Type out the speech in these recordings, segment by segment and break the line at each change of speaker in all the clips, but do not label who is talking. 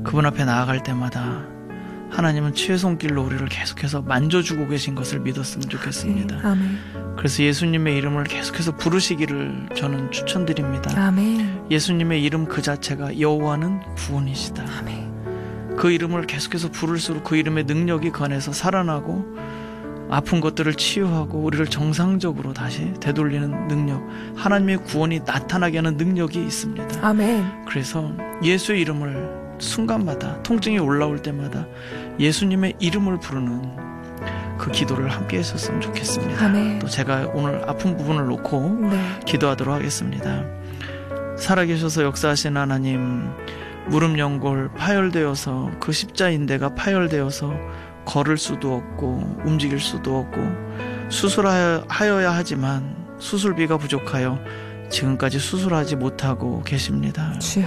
그분 앞에 나아갈 때마다 하나님은 치유의 손길로 우리를 계속해서 만져주고 계신 것을 믿었으면 좋겠습니다.
아멘.
그래서 예수님의 이름을 계속해서 부르시기를 저는 추천드립니다.
아멘.
예수님의 이름 그 자체가 여호와는 구원이시다.
아멘.
그 이름을 계속해서 부를수록 그 이름의 능력이 건해서 살아나고 아픈 것들을 치유하고 우리를 정상적으로 다시 되돌리는 능력, 하나님의 구원이 나타나게 하는 능력이 있습니다.
아멘.
그래서 예수의 이름을 순간마다, 통증이 올라올 때마다 예수님의 이름을 부르는 그 기도를 함께 했었으면 좋겠습니다.
아멘.
또 제가 오늘 아픈 부분을 놓고
네.
기도하도록 하겠습니다. 살아계셔서 역사하신 하나님, 무릎 연골 파열되어서 그 십자인대가 파열되어서 걸을 수도 없고 움직일 수도 없고 수술하여야 하지만 수술비가 부족하여 지금까지 수술하지 못하고 계십니다.
주여.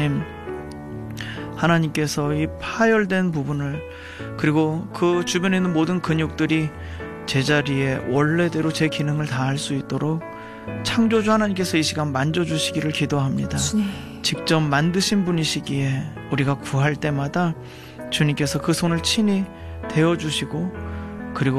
하나님께서 이 파열된 부분을, 그리고 그 주변에 있는 모든 근육들이 제자리에 원래대로 제 기능을 다할 수 있도록 창조주 하나님께서 이 시간 만져주시기를 기도합니다.
주님.
직접 만드신 분이시기에 우리가 구할 때마다 주님께서 그 손을 친히 대어주시고, 그리고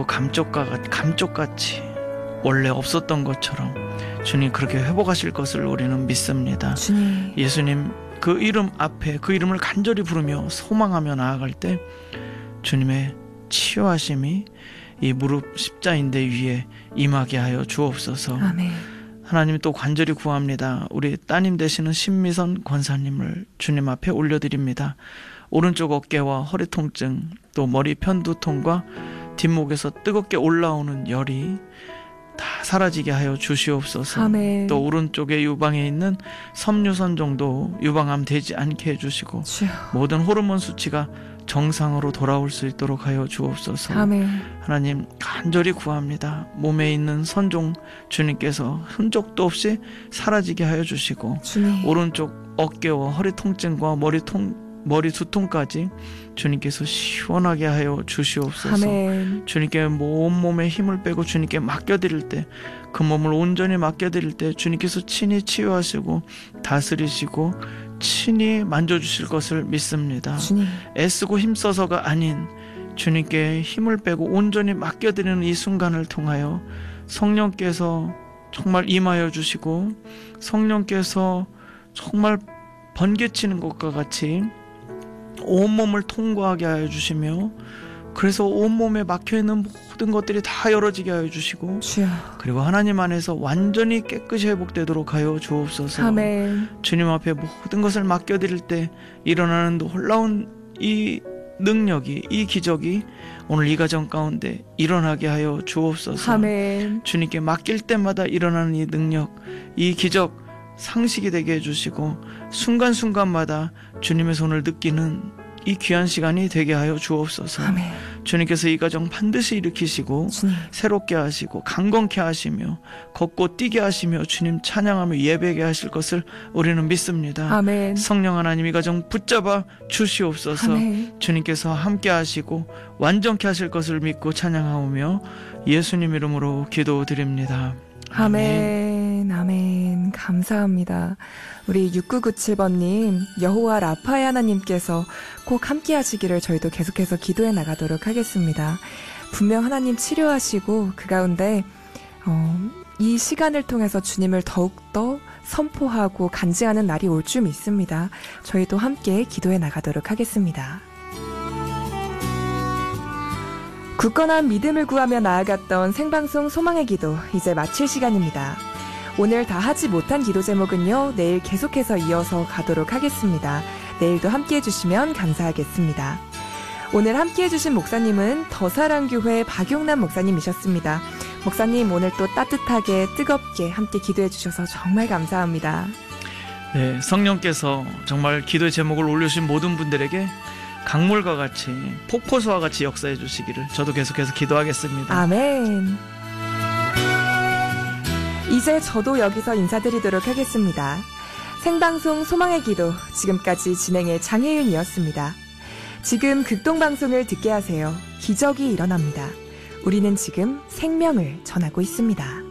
감쪽같이 원래 없었던 것처럼 주님 그렇게 회복하실 것을 우리는 믿습니다.
주님.
예수님 그 이름 앞에 그 이름을 간절히 부르며 소망하며 나아갈 때 주님의 치유하심이 이 무릎 십자인대 위에 임하게 하여 주옵소서.
아멘.
하나님 또 간절히 구합니다. 우리 따님 되시는 신미선 권사님을 주님 앞에 올려드립니다. 오른쪽 어깨와 허리 통증, 또 머리 편두통과 뒷목에서 뜨겁게 올라오는 열이 다 사라지게 하여 주시옵소서.
아멘.
또 오른쪽에 유방에 있는 섬유선정도 유방암 되지 않게 해주시고
주여.
모든 호르몬 수치가 정상으로 돌아올 수 있도록 하여 주옵소서.
아멘.
하나님 간절히 구합니다. 몸에 있는 선종 주님께서 흔적도 없이 사라지게 하여 주시고
주님.
오른쪽 어깨와 허리 통증과 머리 두통까지 주님께서 시원하게 하여 주시옵소서.
아멘.
주님께 온몸에 힘을 빼고 주님께 맡겨드릴 때, 그 몸을 온전히 맡겨드릴 때 주님께서 친히 치유하시고 다스리시고 친히 만져주실 것을 믿습니다.
주님.
애쓰고 힘써서가 아닌 주님께 힘을 빼고 온전히 맡겨드리는 이 순간을 통하여 성령께서 정말 임하여 주시고 성령께서 정말 번개치는 것과 같이 온몸을 통과하게 하여 주시며, 그래서 온몸에 막혀있는 모든 것들이 다 열어지게 하여 주시고
주여.
그리고 하나님 안에서 완전히 깨끗이 회복되도록 하여 주옵소서.
아멘.
주님 앞에 모든 것을 맡겨드릴 때 일어나는 놀라운 이 능력이, 이 기적이 오늘 이 가정 가운데 일어나게 하여 주옵소서.
아멘.
주님께 맡길 때마다 일어나는 이 능력, 이 기적 상식이 되게 해주시고 순간순간마다 주님의 손을 느끼는 이 귀한 시간이 되게 하여 주옵소서.
아멘.
주님께서 이 가정 반드시 일으키시고
주님.
새롭게 하시고 강건케 하시며 걷고 뛰게 하시며 주님 찬양하며 예배하게 하실 것을 우리는 믿습니다.
아멘.
성령 하나님 이 가정 붙잡아 주시옵소서.
아멘.
주님께서 함께 하시고 완전케 하실 것을 믿고 찬양하오며 예수님 이름으로 기도드립니다.
아멘. 아멘. 감사합니다. 우리 6997번님, 여호와 라파의 하나님께서 꼭 함께 하시기를 저희도 계속해서 기도해 나가도록 하겠습니다. 분명 하나님 치료하시고 그 가운데 이 시간을 통해서 주님을 더욱더 선포하고 간증하는 날이 올 줄 믿습니다. 저희도 함께 기도해 나가도록 하겠습니다. 굳건한 믿음을 구하며 나아갔던 생방송 소망의 기도, 이제 마칠 시간입니다. 오늘 다 하지 못한 기도 제목은요, 내일 계속해서 이어서 가도록 하겠습니다. 내일도 함께 해주시면 감사하겠습니다. 오늘 함께 해주신 목사님은 더사랑교회 박용남 목사님이셨습니다. 목사님, 오늘 또 따뜻하게 뜨겁게 함께 기도해 주셔서 정말 감사합니다.
네, 성령께서 정말 기도의 제목을 올려주신 모든 분들에게 강물과 같이 폭포수와 같이 역사해 주시기를 저도 계속해서 기도하겠습니다.
아멘. 이제 저도 여기서 인사드리도록 하겠습니다. 생방송 소망의 기도, 지금까지 진행의 장혜윤이었습니다. 지금 극동방송을 듣게 하세요. 기적이 일어납니다. 우리는 지금 생명을 전하고 있습니다.